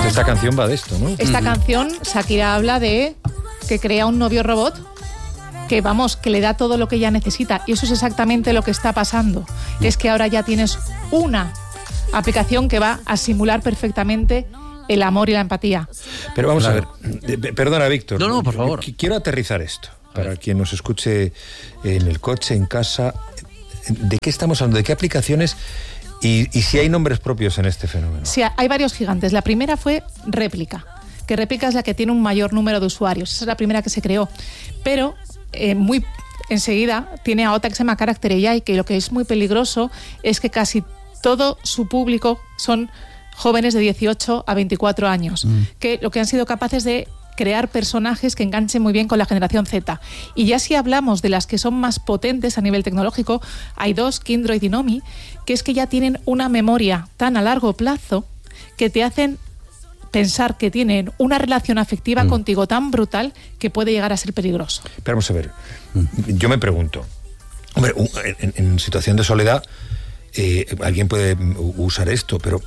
Esta canción va de esto, ¿no? Esta canción, Shakira habla de que crea un novio robot que, vamos, que le da todo lo que ella necesita. Y eso es exactamente lo que está pasando. Es que ahora ya tienes una aplicación que va a simular perfectamente el amor y la empatía. Pero vamos a ver, perdona, Víctor. No, por favor. Quiero aterrizar esto, para quien nos escuche en el coche, en casa. ¿De qué estamos hablando? ¿De qué aplicaciones? Y si hay nombres propios en este fenómeno. Sí, hay varios gigantes. La primera fue Réplica, que Réplica es la que tiene un mayor número de usuarios. Esa es la primera que se creó. Pero muy enseguida tiene a otra que se llama Character AI, que lo que es muy peligroso es que casi todo su público son jóvenes de 18 a 24 años, que lo que han sido capaces de crear personajes que enganchen muy bien con la generación Z. Y ya si hablamos de las que son más potentes a nivel tecnológico, hay dos, Kindred y Nomi, que es que ya tienen una memoria tan a largo plazo que te hacen pensar que tienen una relación afectiva contigo tan brutal que puede llegar a ser peligroso. Pero vamos a ver, yo me pregunto, hombre, en situación de soledad alguien puede usar esto, pero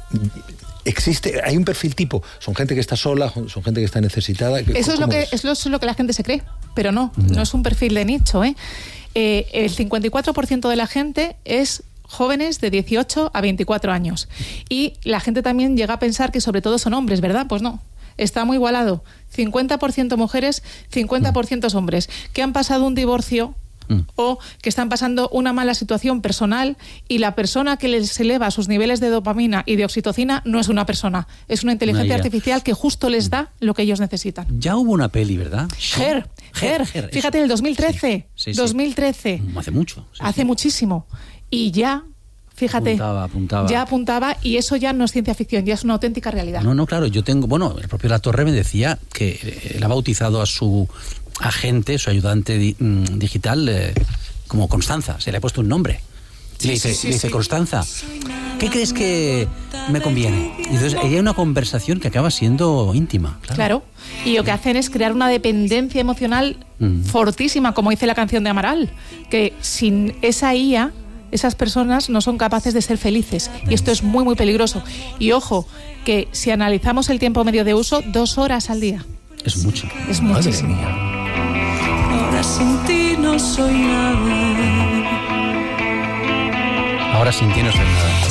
hay un perfil tipo, son gente que está sola, son gente que está necesitada. Eso es lo que la gente se cree, pero no es un perfil de nicho, ¿eh? El 54% de la gente es jóvenes de 18 a 24 años. Y la gente también llega a pensar que sobre todo son hombres, ¿verdad? Pues no. Está muy igualado. 50% mujeres, 50% hombres, que han pasado un divorcio o que están pasando una mala situación personal y la persona que les eleva sus niveles de dopamina y de oxitocina no es una persona, es una inteligencia artificial que justo les da lo que ellos necesitan. Ya hubo una peli, ¿verdad? Her, fíjate, en el 2013. Sí. 2013. Hace mucho. Hace muchísimo. Y ya... Fíjate, apuntaba. Ya apuntaba, y eso ya no es ciencia ficción, ya es una auténtica realidad. No, claro, el propio La Torre me decía que él ha bautizado a su agente, su ayudante digital, como Constanza, se le ha puesto un nombre. Le dice, Constanza, ¿qué crees que me conviene? Y entonces ahí hay una conversación que acaba siendo íntima. Claro, y lo que hacen es crear una dependencia emocional fortísima, como dice la canción de Amaral, que sin esa IA... esas personas no son capaces de ser felices y esto es muy muy peligroso. Y ojo, que si analizamos el tiempo medio de uso, 2 horas al día. Es mucho. Es muchísimo. Ahora sin ti no soy nada. Ahora sin ti no soy nada.